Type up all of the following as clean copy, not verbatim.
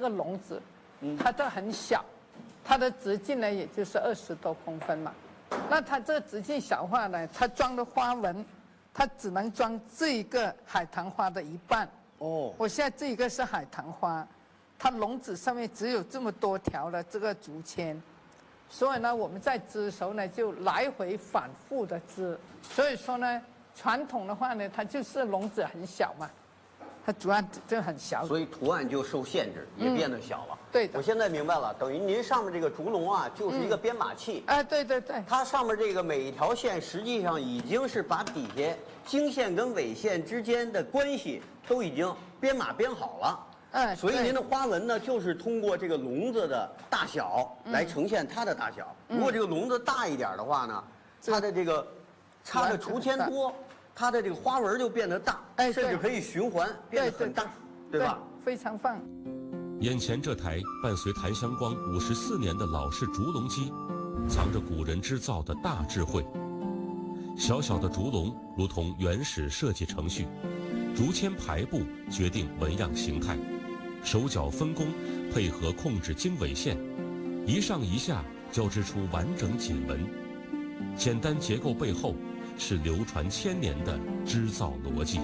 个笼子，它都很小，它的直径呢也就是20多公分嘛。那它这个直径小话呢，它装的花纹，它只能装这一个海棠花的一半。哦，我现在这一个是海棠花，它笼子上面只有这么多条的这个竹签。所以呢，我们在织的时候呢，就来回反复的织。所以说呢，传统的话呢，它就是笼子很小嘛，它主要就很小， 所以图案就受限制，也变得小了。 对的。 我现在明白了，等于您上面这个竹笼啊，就是一个编码器。 哎，对对对。 它上面这个每一条线，实际上已经是把底下经线跟纬线之间的关系都已经编码编好了。所以您的花纹呢，就是通过这个笼子的大小来呈现它的大小。如果这个笼子大一点的话呢，它的这个插的竹签多，它的这个花纹就变得大，甚至可以循环变得很大，对吧？ 非常棒。 眼前这台伴随檀香光54年的老式竹笼机，藏着古人织造的大智慧。小小的竹笼如同原始设计程序，竹签排布决定纹样形态。手脚分工，配合控制经纬线，一上一下交织出完整锦纹。简单结构背后是流传千年的织造逻辑。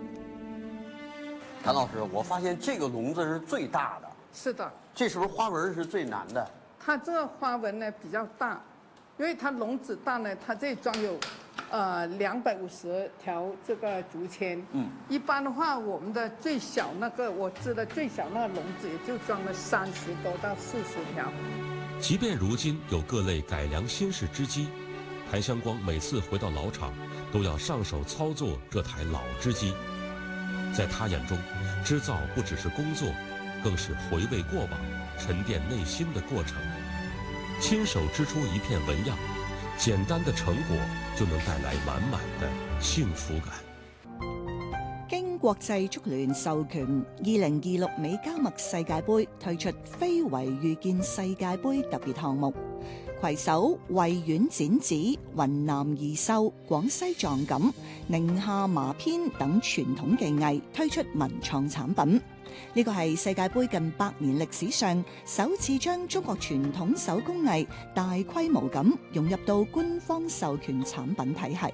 谭老师，我发现这个笼子是最大的。 是的。 这是不是花纹是最难的？ 它这个花纹呢比较大，因为它笼子大呢，它这装有250条这个竹签。一般的话，我们的最小那个我织的最小那个笼子也就装了30多到40条。 即便如今有各类改良新式织机，谭香光每次回到老厂，都要上手操作这台老织机。在他眼中，织造不只是工作，更是回味过往、沉淀内心的过程。亲手织出一片纹样，简单的成果就能帶來滿滿的幸福感。 經國際足聯授權，2026美加墨世界盃推出非遺遇見世界盃特別項目，攜手惠縣剪紙、雲南宜繡、廣西藏錦、寧夏麻編等傳統技藝推出文創產品。呢個係世界盃近100年歷史上首次將中國傳統手工藝大規模咁融入到官方授權產品體系。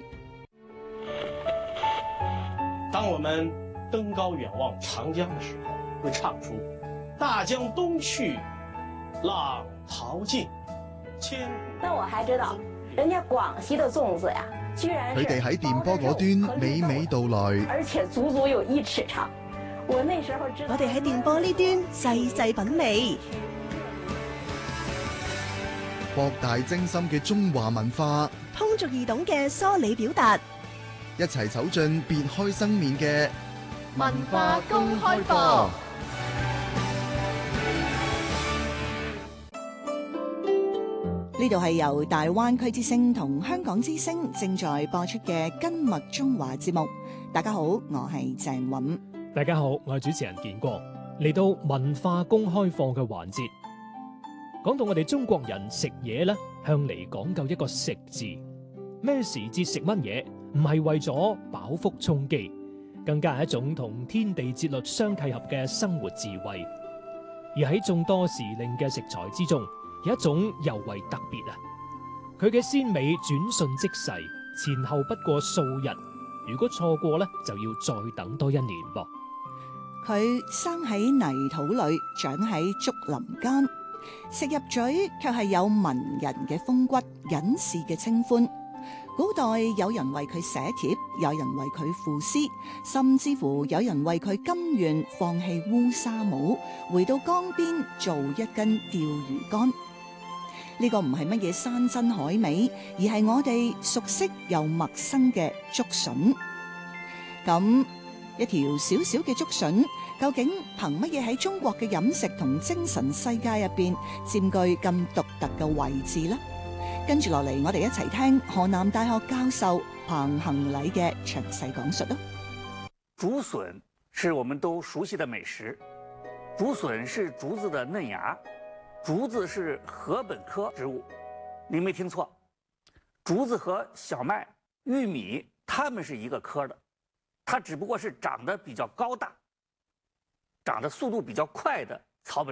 當我們登高遠望長江的時候，會唱出“大江東去，浪淘盡，千古”。 但我還知道，人家廣西的粽子呀，居然佢哋喺電波嗰端娓娓道來， 而且足足有1尺長。我那時候知道， 我哋喺電波呢端細細品味， 博大精深嘅中華文化， 通俗易懂嘅梳理表達， 一齊走進別開生面嘅文化公開課。 呢度係由大灣區之聲同香港之聲正在播出嘅《跟麥中華》節目。大家好，我係鄭韻。 大家好，我係主持人建國。嚟到文化公開課嘅環節，講到我哋中國人食嘢咧，向嚟講究一個食字。咩時節食乜嘢，唔係為咗飽腹充飢，更加係一種同天地節律相契合嘅生活智慧。而喺眾多時令嘅食材之中，有一種尤為特別啊！佢嘅鮮美轉瞬即逝，前後不過數日。如果錯過咧，就要再等多1年噃。 佢生喺泥土裏，長喺竹林間，食入嘴卻係有文人嘅風骨、隱士嘅清歡。古代有人為佢寫帖，有人為佢賦詩，甚至乎有人為佢甘願放棄烏紗帽，回到江邊做一根釣魚竿。呢個唔係乜嘢山珍海味，而係我哋熟悉又陌生嘅竹筍。咁一條小小嘅竹筍，究竟憑乜嘢喺中國嘅飲食同精神世界入邊佔據咁獨特嘅位置呢？跟住落嚟，我哋一齊聽河南大學教授彭恒禮嘅詳細講述啦。 竹筍是我們都熟悉的美食，竹筍是竹子的嫩芽。竹子是禾本科植物，您沒聽錯，竹子和小麥、玉米它們是一個科的，它只不過是長得比較高大、長得速度比較快的草本